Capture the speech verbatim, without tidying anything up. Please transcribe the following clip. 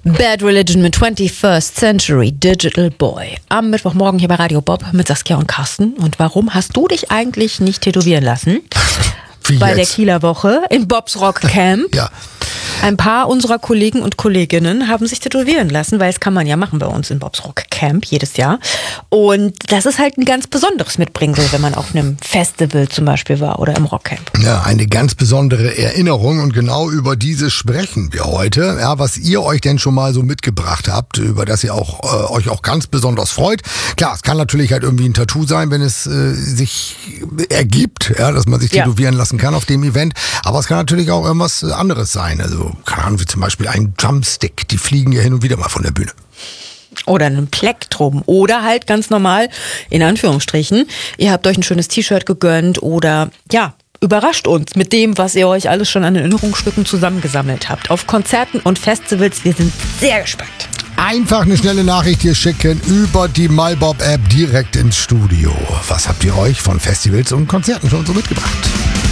Bad Religion mit twenty-first Century Digital Boy. Am Mittwochmorgen hier bei Radio Bob mit Saskia und Carsten. Und warum hast du dich eigentlich nicht tätowieren lassen? Wie bei jetzt? der Kieler Woche in Bobs Rock Camp. Ja. Ein paar unserer Kollegen und Kolleginnen haben sich tätowieren lassen, weil es kann man ja machen bei uns in Bobs Rock Camp jedes Jahr. Und das ist halt ein ganz besonderes Mitbringsel, wenn man auf einem Festival zum Beispiel war oder im Rockcamp. Ja, eine ganz besondere Erinnerung und genau über diese sprechen wir heute. Ja, was ihr euch denn schon mal so mitgebracht habt, über das ihr auch äh, euch auch ganz besonders freut. Klar, es kann natürlich halt irgendwie ein Tattoo sein, wenn es äh, sich ergibt, ja, dass man sich Ja. tätowieren lassen kann auf dem Event. Aber es kann natürlich auch irgendwas anderes sein. Also, keine Ahnung, wie zum Beispiel ein Drumstick. Die fliegen ja hin und wieder mal von der Bühne. Oder ein Plektrum. Oder halt ganz normal, in Anführungsstrichen, ihr habt euch ein schönes T-Shirt gegönnt oder ja, überrascht uns mit dem, was ihr euch alles schon an Erinnerungsstücken zusammengesammelt habt. Auf Konzerten und Festivals, wir sind sehr gespannt. Einfach eine schnelle Nachricht hier schicken über die MyBob-App direkt ins Studio. Was habt ihr euch von Festivals und Konzerten schon so mitgebracht?